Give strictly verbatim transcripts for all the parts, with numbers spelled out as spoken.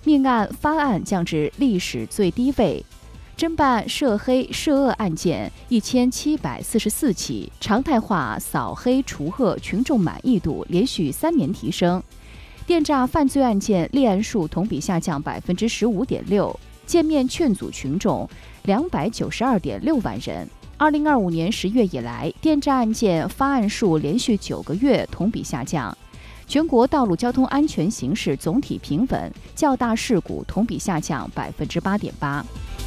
命案发案降至历史最低位。侦办涉黑涉恶案件一千七百四十四起，常态化扫黑除恶群众满意度连续三年提升。电诈犯罪案件立案数同比下降百分之十五点六，见面劝阻群众两百九十二点六万人。二零二五年十月以来，电诈案件发案数连续九个月同比下降。全国道路交通安全形势总体平稳，较大事故同比下降百分之八点八。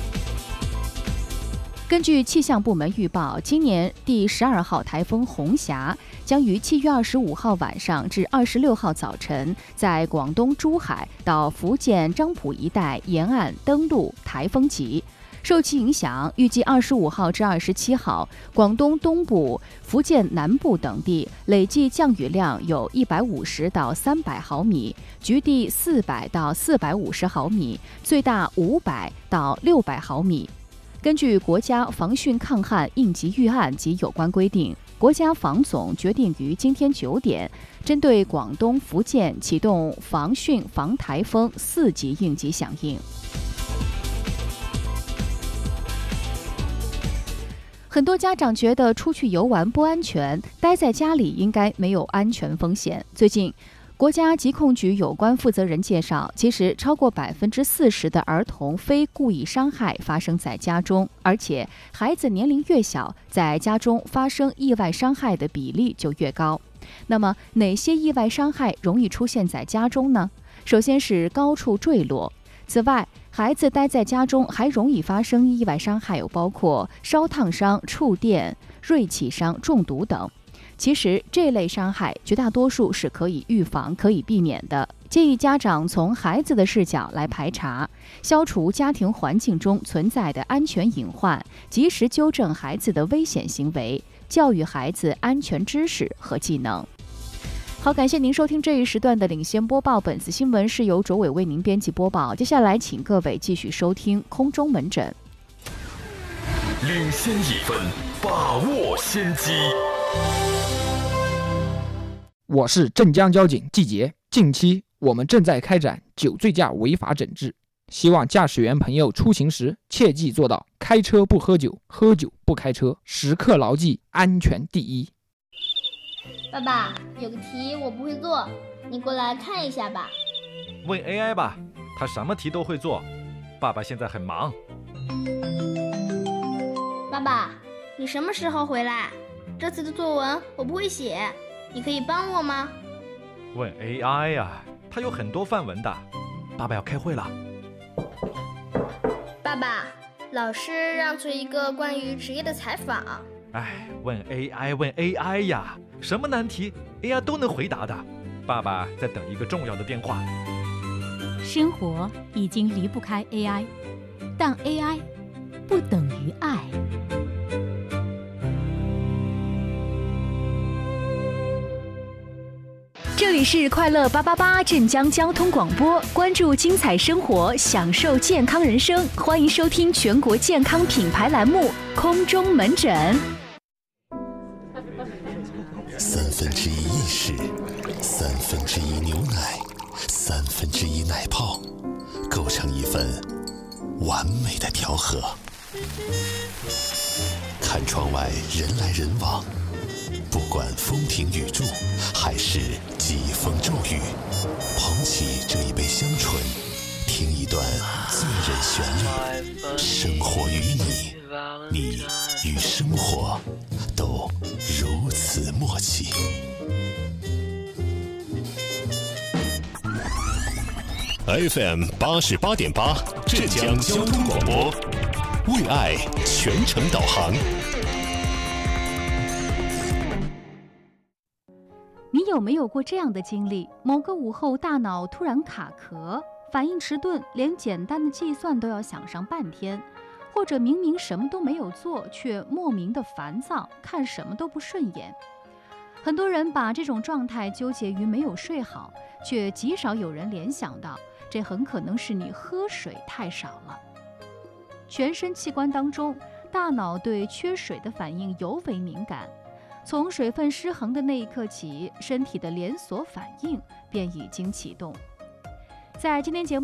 根据气象部门预报，今年第十二号台风红霞将于七月二十五号晚上至二十六号早晨，在广东珠海到福建漳浦一带沿岸登陆台风级。受其影响，预计二十五号至二十七号，广东东部、福建南部等地累计降雨量有一百五十到三百毫米，局地四百到四百五十毫米，最大五百到六百毫米。根据国家防汛抗旱应急预案及有关规定，国家防总决定于今天九点，针对广东、福建启动防汛防台风四级应急响应。很多家长觉得出去游玩不安全，待在家里应该没有安全风险。最近，国家疾控局有关负责人介绍，其实超过百分之四十的儿童非故意伤害发生在家中，而且孩子年龄越小，在家中发生意外伤害的比例就越高。那么，哪些意外伤害容易出现在家中呢？首先是高处坠落。此外，孩子待在家中还容易发生意外伤害，有包括烧烫伤、触电、锐器伤、中毒等。其实这类伤害绝大多数是可以预防、可以避免的。建议家长从孩子的视角来排查，消除家庭环境中存在的安全隐患，及时纠正孩子的危险行为，教育孩子安全知识和技能。好，感谢您收听这一时段的领先播报。本次新闻是由卓伟为您编辑播报。接下来，请各位继续收听空中门诊。 领先一分，把握先机。 我是镇江交警季杰。近期我们正在开展酒醉驾违法整治，希望驾驶员朋友出行时切记做到开车不喝酒，喝酒不开车，时刻牢记安全第一。 爸爸，有个题我不会做，你过来看一下吧。 问 A I 吧，他什么题都会做。爸爸现在很忙。 爸爸，你什么时候回来？这次的作文我不会写，你可以帮我吗？ 问 A I 呀，他有很多范文的。爸爸要开会了。 爸爸，老师让做一个关于职业的采访。 哎，问 A I 问 A I 呀，什么难题 A I 都能回答的。爸爸在等一个重要的电话。 生活已经离不开 A I， 但 A I 不等于爱。这里是快乐八八八镇江交通广播，关注精彩生活，享受健康人生，欢迎收听全国健康品牌栏目空中门诊。 三分之一意式，三分之一牛奶，三分之一奶泡，构成一份完美的调和。看窗外人来人往，不管风停雨住，还是疾风骤雨，捧起这一杯香醇，听一段醉人旋律。生活与你，你与生活都如此默契。F M 八十八点八，镇江交通广播，为爱全程导航。 你有没有过这样的经历？某个午后，大脑突然卡壳，反应迟钝，连简单的计算都要想上半天。或者明明什么都没有做，却莫名的烦躁，看什么都不顺眼。很多人把这种状态纠结于没有睡好，却极少有人联想到，这很可能是你喝水太少了。全身器官当中，大脑对缺水的反应尤为敏感。从水分失衡的那一刻起，身体的连锁反应便已经启动。在今天节目